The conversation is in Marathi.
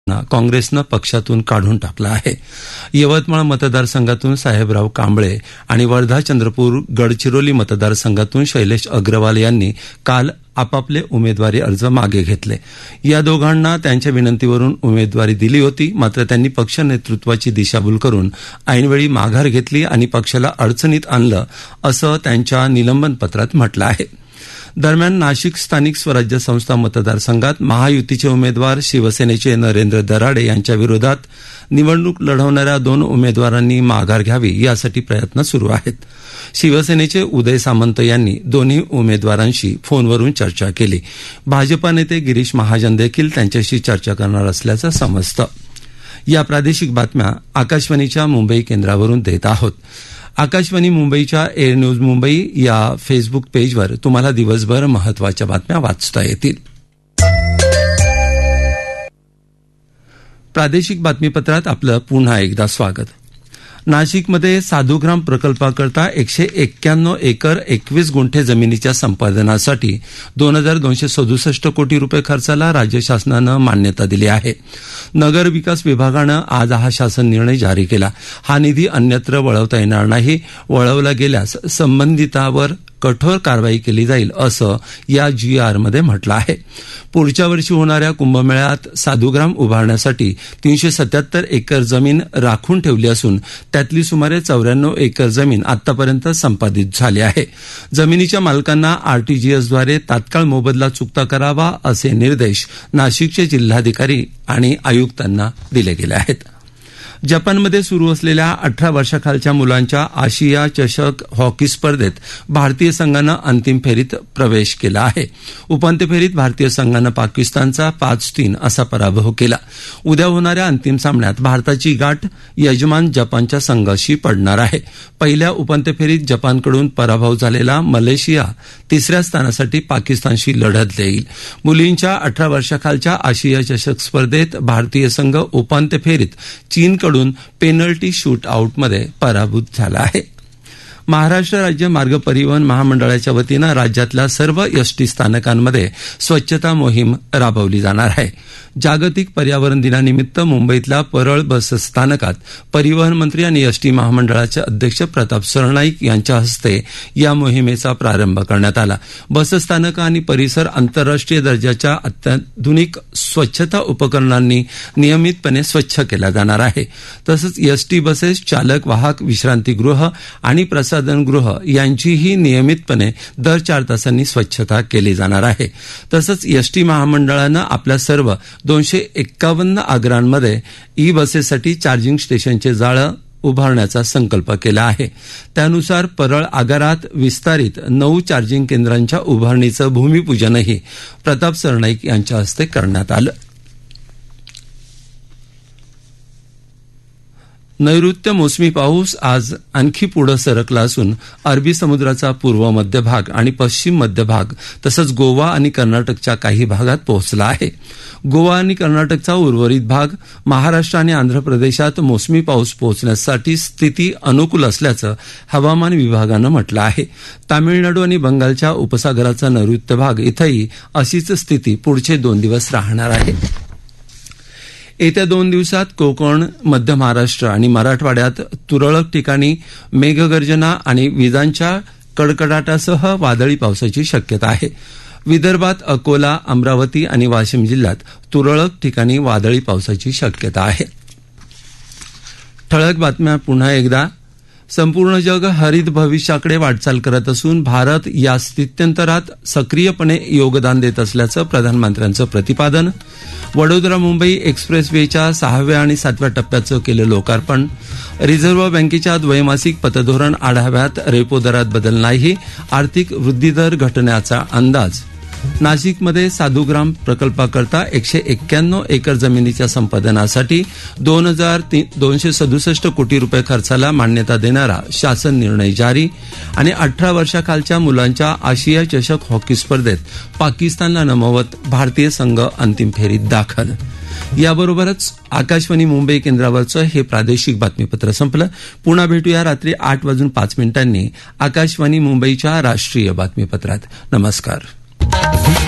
काँग्रेसनं पक्षातून काढून टाकलं आहे. यवतमाळ मतदारसंघातून साहेबराव कांबळे आणि वर्धा चंद्रपूर गडचिरोली मतदारसंघातून शैलेश अग्रवाल यांनी काल आपापले उमेदवारी अर्ज मागे घेतले. या दोघांना त्यांच्या विनंतीवरून उमेदवारी दिली होती, मात्र त्यांनी पक्ष नेतृत्वाची दिशाभूल करून ऐनवेळी माघार घेतली आणि पक्षाला अडचणीत आणलं, असं त्यांच्या निलंबन पत्रात म्हटलं आहे. दरम्यान नाशिक स्थानिक स्वराज्य संस्था मतदारसंघात महायुतीचे उमेदवार शिवसेनेचे नरेंद्र दराडे यांच्या विरोधात निवडणूक लढवणाऱ्या 2 उमेदवारांनी माघार घ्यावी यासाठी प्रयत्न सुरू आहेत. शिवसेनेचे उदय सामंत यांनी दोन्ही उमेदवारांशी फोनवरून चर्चा केली. भाजपा नेते गिरीश महाजन देखील त्यांच्याशी चर्चा करणार असल्याचं समजतं. या प्रादेशिक बातम्या आकाशवाणीच्या मुंबई केंद्रावरून देत आहोत. आकाशवाणी मुंबईच्या एअर न्यूज मुंबई या फेसबुक पेजवर तुम्हाला दिवसभर महत्वाच्या बातम्या वाचता येतील. प्रादेशिक बातमीपत्रात आपलं पुन्हा एकदा स्वागत. नाशिकमध्ये साधूग्राम प्रकल्पाकरता 191 एकर 21 गुंठे जमिनीच्या संपादनासाठी 2,267 कोटी रुपये खर्चाला राज्य शासनानं मान्यता दिली आहे. नगर विकास विभागानं आज हा शासन निर्णय जारी केला. हा निधी अन्यत्र वळवता येणार नाही. वळवला गेल्यास संबंधितावर कठोर कारवाई केली जाईल, असं या GRमध्ये म्हटलं आहे. पुढच्या वर्षी होणाऱ्या कुंभमेळ्यात साधूग्राम उभारण्यासाठी 377 एकर जमीन राखून ठेवली असून त्यातली सुमारे 94 एकर जमीन आतापर्यंत संपादित झाली आहे. जमिनीच्या मालकांना RTGSद्वारे तात्काळ मोबदला चुकता करावा, असे निर्देश नाशिकचे जिल्हाधिकारी आणि आयुक्तांना दिले गेले आहेत. जपानमध्ये सुरू असलेल्या 18 वर्षाखालच्या मुलांच्या आशिया चषक हॉकी स्पर्धेत भारतीय संघानं अंतिम फेरीत प्रवेश केला आहे. उपांत्य फेरीत भारतीय संघानं पाकिस्तानचा 5-3 असा पराभव केला. उद्या होणाऱ्या अंतिम सामन्यात भारताची गाठ यजमान जपानच्या संघाशी पडणार आहे. पहिल्या उपांत्य फेरीत जपानकडून पराभव झालेला मलेशिया 3ऱ्या स्थानासाठी पाकिस्तानशी लढत देईल. मुलींच्या 18 वर्षाखालच्या आशिया चषक स्पर्धेत भारतीय संघ उपांत्य फेरीत चीनकडून पेनल्टी शूट आउटमध्ये पराभूत झाला आहे. महाराष्ट्र राज्य मार्ग परिवहन महामंडळाच्या वतीनं राज्यातल्या सर्व एसटी स्थानकांमध्ये स्वच्छता मोहीम राबवली जाणार आहे. जागतिक पर्यावरण दिनानिमित्त मुंबईतल्या परळ बस स्थानकात परिवहन मंत्री आणि एसटी महामंडळाचे अध्यक्ष प्रताप सरनाईक यांच्या हस्ते या मोहिमेचा प्रारंभ करण्यात आला. बसस्थानकं आणि परिसर आंतरराष्ट्रीय दर्जाच्या अत्याधुनिक स्वच्छता उपकरणांनी नियमितपणे स्वच्छ केला जाणार आहे. तसंच एसटी बसेस, चालक वाहक विश्रांतीगृह आणि प्रसाधनगृह यांचीही नियमितपणे दर 4 तासांनी स्वच्छता केली जाणार आहे. तसंच एसटी महामंडळानं आपल्या सर्व 251 आगारांमध्ये ई बसेससाठी चार्जिंग स्टेशनचे जाळं उभारण्याचा संकल्प केला आहे. त्यानुसार परळ आगारात विस्तारित 9 चार्जिंग केंद्रांच्या उभारणीचं भूमिपूजनही प्रताप सरनाईक यांच्या हस्ते करण्यात आलं. नैऋत्य मोसमी पाऊस आज आणखी पुढे सरकला असून अरबी समुद्राचा पूर्व मध्य भाग आणि पश्चिम मध्य भाग तसंच गोवा आणि कर्नाटकच्या काही भागात पोहोचला आहे. गोवा आणि कर्नाटकचा उर्वरित भाग, महाराष्ट्र आणि आंध्र प्रदेशात मोसमी पाऊस पोहोचण्यासाठी स्थिती अनुकूल असल्याचं हवामान विभागानं म्हटलं आहे. तामिळनाडू आणि बंगालच्या उपसागराचा नैऋत्य भाग इथंही अशीच स्थिती पुढचे 2 दिवस राहणार आहे. येत्या 2 दिवसात कोकण, मध्य महाराष्ट्र आणि मराठवाड्यात तुरळक ठिकाणी मेघगर्जना आणि विजांच्या कडकडाटासह वादळी पावसाची शक्यता आहे. विदर्भात अकोला, अमरावती आणि वाशिम जिल्ह्यात तुरळक ठिकाणी वादळी पावसाची शक्यता आहे. ठळक बातम्या पुन्हा एकदा. संपूर्ण जग हरित भविष्याकडे वाटचाल करत असून भारत या स्थित्यंतरात सक्रियपणे योगदान देत असल्याचं प्रधानमंत्र्यांचं प्रतिपादन. वडोदरा मुंबई एक्सप्रेस वेच्या 6व्या आणि 7व्या टप्प्याचं केलं लोकार्पण. रिझर्व्ह बँकेच्या द्वैमासिक पतधोरण आढाव्यात रेपो दरात बदल नाही, आर्थिक वृद्धिदर घटण्याचा अंदाज. नाशिकमध्ये साधूग्राम प्रकल्पाकरता 191 एकर जमिनीच्या संपादनासाठी 2,267 कोटी रुपये खर्चाला मान्यता देणारा शासन निर्णय जारी. आणि 18 वर्षाखालच्या मुलांच्या आशिया चषक हॉकी स्पर्धेत पाकिस्तानला नमवत भारतीय संघ अंतिम फेरीत दाखल. याबरोबरच आकाशवाणी मुंबई केंद्रावरचं हे प्रादेशिक बातमीपत्र संपलं. पुन्हा भेटूया रात्री 8:05 आकाशवाणी मुंबईच्या राष्ट्रीय बातमीपत्रात. नमस्कार.